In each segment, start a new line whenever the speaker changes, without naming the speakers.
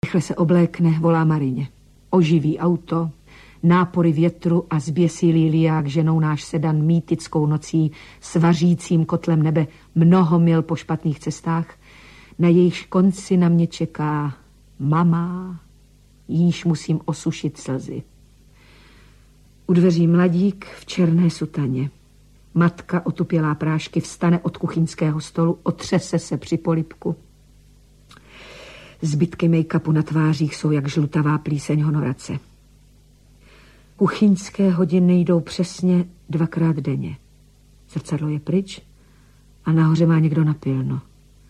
Rychle se oblékne, volá Marině. Oživí auto, nápory větru a zběsilý liák ženou náš sedan mýtickou nocí s vařícím kotlem nebe mnoho mil po špatných cestách. Na jejichž konci na mě čeká mama, jíž musím osušit slzy. U dveří mladík v černé sutaně. Matka otupělá prášky vstane od kuchyňského stolu, otřese se při polibku. Zbytky make-upu na tvářích jsou jak žlutavá plíseň honorace. Kuchyňské hodiny jdou přesně 2krát denně. Zrcadlo je pryč a nahoře má někdo napilno.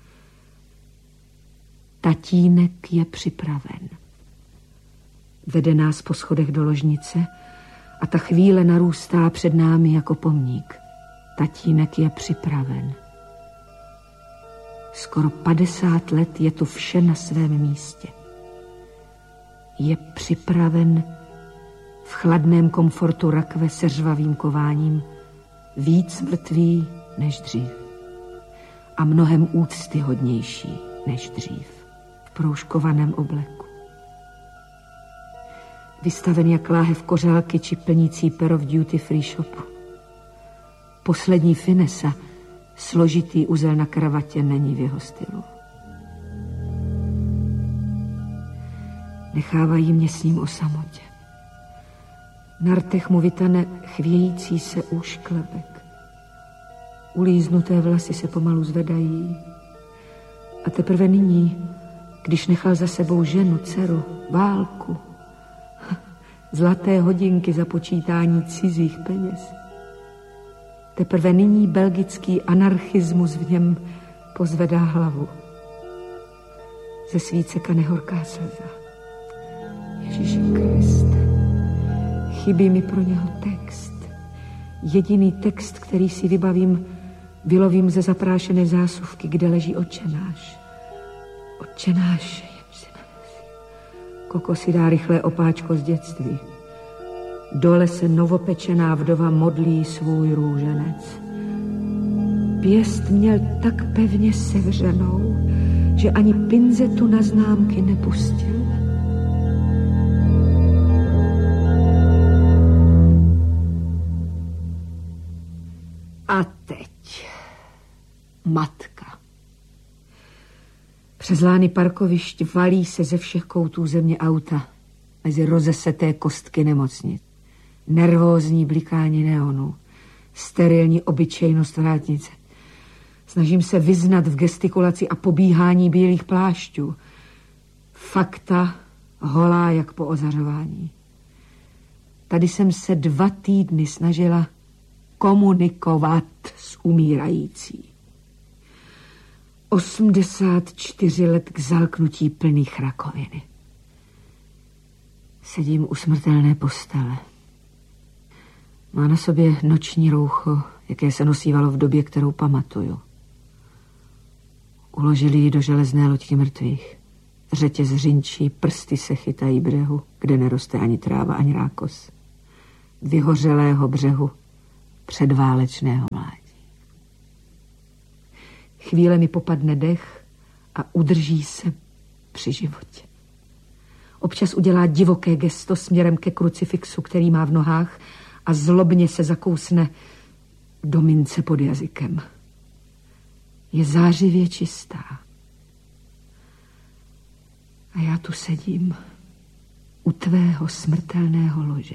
Tatínek je připraven. Vede nás po schodech do ložnice a ta chvíle narůstá před námi jako pomník. Tatínek je připraven. Skoro 50 let je tu vše na svém místě. Je připraven v chladném komfortu rakve se řvavým kováním, víc mrtvý než dřív a mnohem úctyhodnější než dřív v proužkovaném obleku. Vystaven jak láhev kořálky či plnící pero v duty free shopu. Poslední finesa, složitý uzel na kravatě, není v jeho stylu. Nechávají mě s ním o samotě. Na rtech mu vytane chvějící se úšklebek. Ulíznuté vlasy se pomalu zvedají. A teprve nyní, když nechal za sebou ženu, dceru, válku, zlaté hodinky za počítání cizích peněz, teprve nyní belgický anarchismus v něm pozvedá hlavu. Ze svíce kane horká slza. Ježíši Kriste, chybí mi pro něho text. Jediný text, který si vybavím, vylovím ze zaprášené zásuvky, kde leží Otčenáš. Otčenáš, Koko si dá rychlé opáčko z dětství. Dole se novopečená vdova modlí svůj růženec. Pěst měl tak pevně sevřenou, že ani pinzetu na známky nepustil. A teď matka. Přes lány parkovišť valí se ze všech koutů země auta mezi rozeseté kostky nemocnic. Nervózní blikání neonu, sterilní obyčejnost vrátnice. Snažím se vyznat v gestikulaci a pobíhání bílých plášťů. Fakta holá jak po ozařování. Tady jsem se 2 týdny snažila komunikovat s umírající. 84 let k zalknutí plných rakoviny. Sedím u smrtelné postele. Má na sobě noční roucho, jaké se nosívalo v době, kterou pamatuju. Uložili ji do železné loďky mrtvých. Řetěz řinčí, prsty se chytají břehu, kde neroste ani tráva, ani rákos. Vyhořelého břehu předválečného mládí. Chvíle mi popadne dech a udrží se při životě. Občas udělá divoké gesto směrem ke krucifixu, který má v nohách, a zlobně se zakousne do mince pod jazykem. Je zářivě čistá. A já tu sedím u tvého smrtelného lože.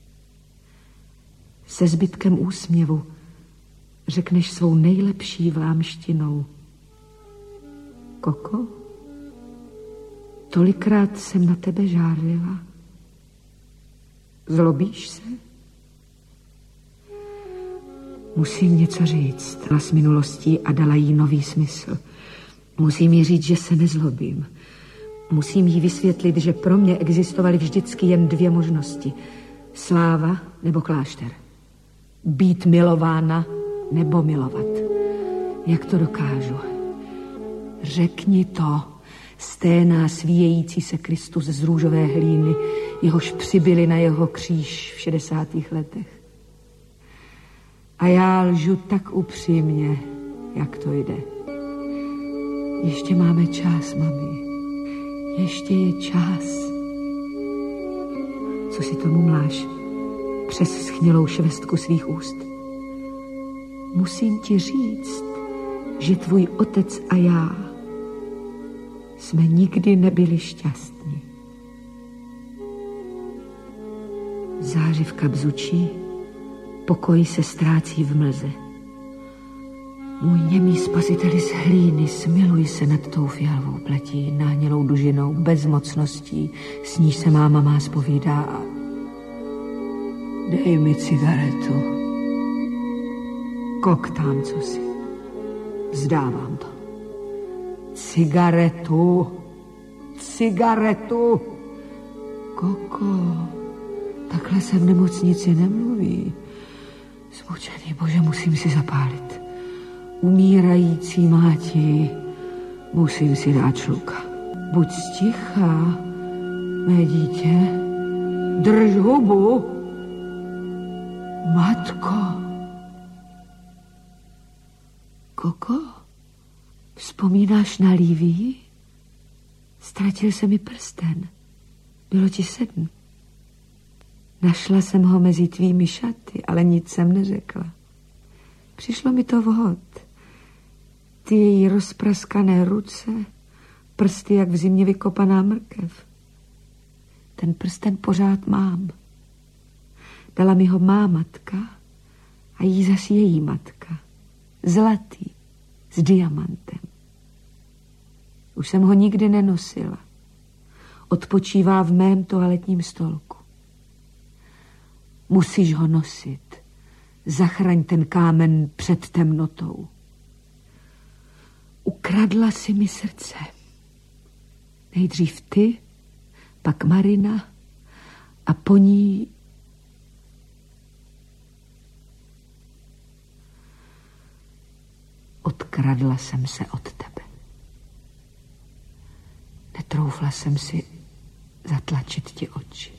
Se zbytkem úsměvu řekneš svou nejlepší vlámštinou: Koko, tolikrát jsem na tebe žárlila. Zlobíš se? Musím něco říct. S minulostí a dala jí nový smysl. Musím jí říct, že se nezlobím. Musím jí vysvětlit, že pro mě existovaly vždycky jen 2 možnosti. Sláva nebo klášter. Být milována nebo milovat. Jak to dokážu? Řekni to, sténá svíjející se Kristus z růžové hlíny, jehož přibyli na jeho kříž v 60. letech. A já lžu tak upřímně, jak to jde. Ještě máme čas, mami. Ještě je čas. Co si tomu mláš přes schnilou švestku svých úst? Musím ti říct, že tvůj otec a já jsme nikdy nebyli šťastní. Zářivka bzučí, pokoj se ztrácí v mlze. Můj němý spasiteli z hlíny, smiluj se nad tou fialovou pletí, náhnělou dužinou, bezmocností, s níž se máma má zpovídá a dej mi cigaretu. Koktám cosi. Vzdávám to. Cigaretu. Cigaretu. Koko, takhle se v nemocnici nemluví. Zmučený Bože, musím si zapálit. Umírající máti, musím si dát šluka. Buď sticha, mé dítě, drž hubu. Matko. Koko, vzpomínáš na Lívii? Ztratil se mi prsten. Bylo ti 7. Našla jsem ho mezi tvými šaty, ale nic jsem neřekla. Přišlo mi to vhod. Ty její rozpraskané ruce, prsty jak v zimě vykopaná mrkev. Ten prsten pořád mám. Dala mi ho má matka a jí zas její matka. Zlatý, s diamantem. Už jsem ho nikdy nenosila. Odpočívá v mém toaletním stolku. Musíš ho nosit. Zachraň ten kámen před temnotou. Ukradla si mi srdce. Nejdřív ty, pak Marina a po ní... Odkradla jsem se od tebe. Netroufla jsem si zatlačit ti oči.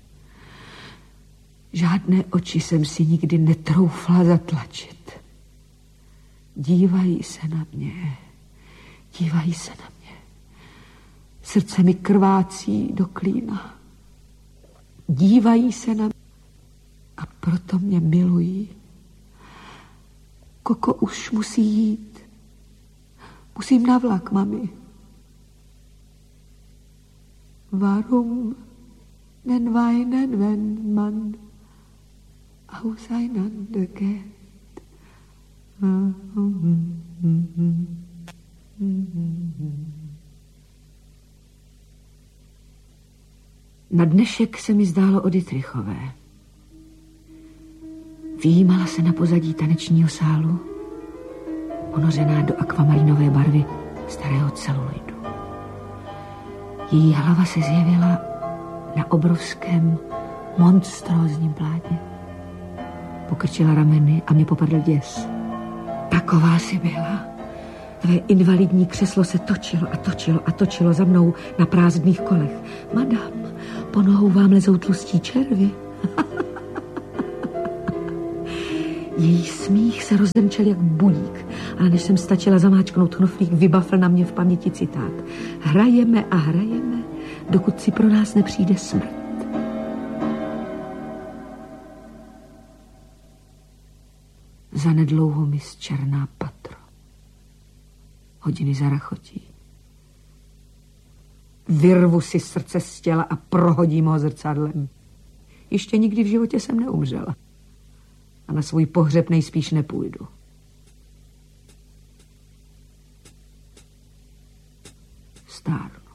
Žádné oči jsem si nikdy netroufla zatlačit. Dívají se na mě. Dívají se na mě. Srdce mi krvácí do klína. Dívají se na mě a proto mě milují. Koko už musí jít. Musím na vlak, mami. Warum den weinen, wenn man auseinander geht? Na dnešek se mi zdálo o Dittrichové. Vyjímala se na pozadí tanečního sálu, ponořená do akvamarinové barvy starého celuloidu. Její hlava se zjevila na obrovském, monstrózním plátně. Pokrčila rameny a mě popadl děs. Taková si byla. Tvé invalidní křeslo se točilo a točilo a točilo za mnou na prázdných kolech. Madam, po nohou vám lezou tlustí červy. Její smích se rozdemčel jak budík, ale než jsem stačila zamáčknout knoflík, vybafl na mě v paměti citát. Hrajeme a hrajeme, dokud si pro nás nepřijde smrt. Zanedlouho mi zčerná patro. Hodiny zarachotí. Vyrvu si srdce z těla a prohodím ho zrcadlem. Ještě nikdy v životě jsem neumřela. A na svůj pohřeb nejspíš nepůjdu. Stárnu.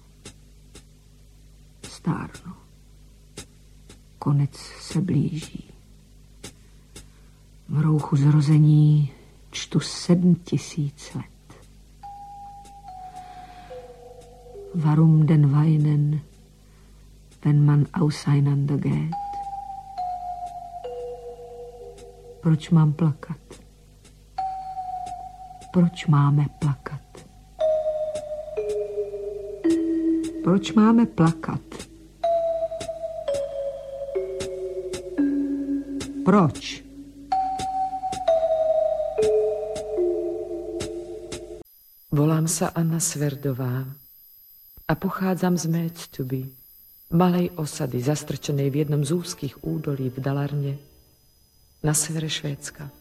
Stárnu. Konec se blíží. V rouchu zrození čtu 7000 let. Warum den weinen, wenn man auseinander geht? Proč mám plakat? Proč máme plakat? Proč máme plakat? Proč?
Volám se Anna Sverdová a pochádzam z Méctuby, malej osady zastrčenej v jednom z úzkých údolí v Dalarne na severe Švédska.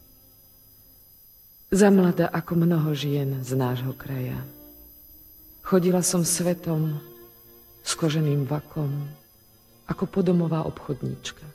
Zamlada ako mnoho žien z nášho kraja. Chodila som svetom s koženým vakom ako podomová obchodníčka.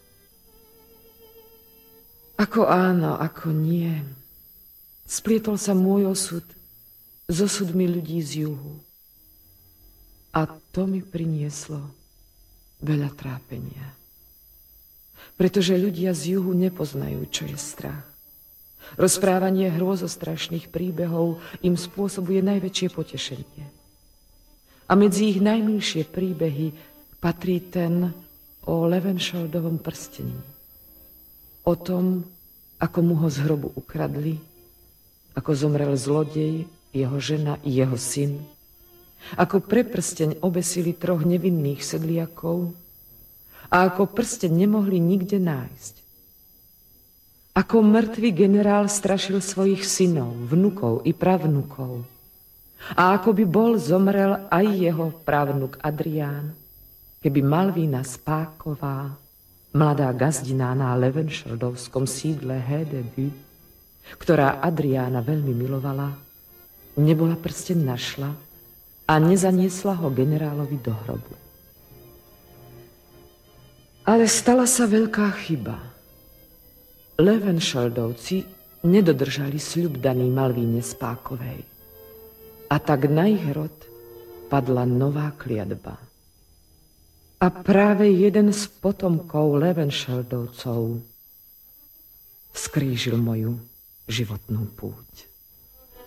Ako áno, ako nie. Splietol sa môj osud s osudmi ľudí z juhu. A to mi prinieslo veľa trápenia. Pretože ľudia z juhu nepoznajú, čo je strach. Rozprávanie hrôzostrašných príbehov im spôsobuje najväčšie potešenie. A medzi ich najmilšie príbehy patrí ten o Levenšoldovom prstení. O tom, ako mu ho z hrobu ukradli, ako zomrel zlodej, jeho žena i jeho syn, ako pre prsteň obesili 3 nevinných sedliakov a ako prsteň nemohli nikde nájsť. Ako mŕtvý generál strašil svojich synov, vnukov i pravnukov. A ako by bol zomrel aj jeho pravnuk Adrián, keby Malvína Spáková, mladá gazdina na Levenšoldovskom sídle Hedeby, ktorá Adriána veľmi milovala, nebola prsteň našla a nezaniesla ho generálovi do hrobu. Ale stala sa veľká chyba. Levenšoldovci nedodržali sľub daný Malvíne Spákovej. A tak na ich rod padla nová kliatba. A práve jeden z potomkov Levenšoldovcov skrížil moju životnú púť.